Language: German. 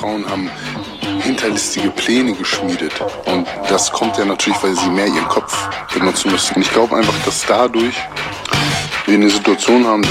Frauen haben hinterlistige Pläne geschmiedet. Und das kommt ja natürlich, weil sie mehr ihren Kopf benutzen müssen. Und ich glaube einfach, dass dadurch wir eine Situation haben,